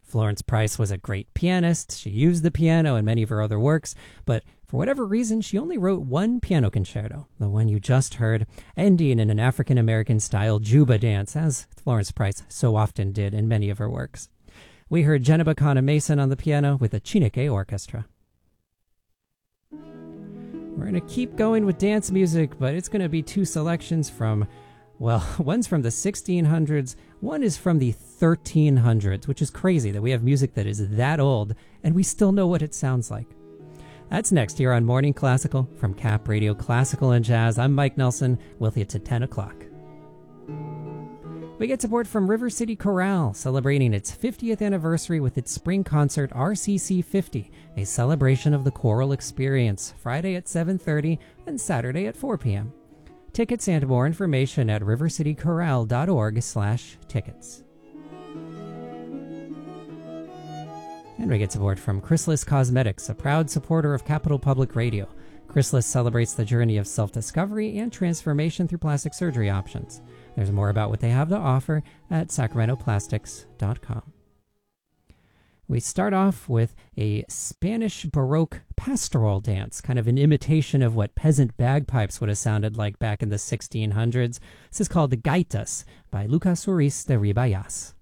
Florence Price was a great pianist. She used the piano in many of her other works, but for whatever reason, she only wrote one piano concerto, the one you just heard, ending in an African-American style juba dance, as Florence Price so often did in many of her works. We heard Jennifer Connor Mason on the piano with the Chineke Orchestra. We're going to keep going with dance music, but it's going to be two selections from, well, one's from the 1600s, one is from the 1300s, which is crazy that we have music that is that old and we still know what it sounds like. That's next here on Morning Classical from Cap Radio Classical and Jazz. I'm Mike Nelson, with you to 10 o'clock. We get support from River City Chorale, celebrating its 50th anniversary with its spring concert RCC 50, a celebration of the choral experience, Friday at 7:30 and Saturday at 4 p.m. Tickets and more information at rivercitychorale.org/tickets. And we get support from Chrysalis Cosmetics, a proud supporter of Capital Public Radio. Chrysalis celebrates the journey of self-discovery and transformation through plastic surgery options. There's more about what they have to offer at sacramentoplastics.com. We start off with a Spanish Baroque pastoral dance, kind of an imitation of what peasant bagpipes would have sounded like back in the 1600s. This is called the Gaitas by Lucas Ruiz de Ribayas.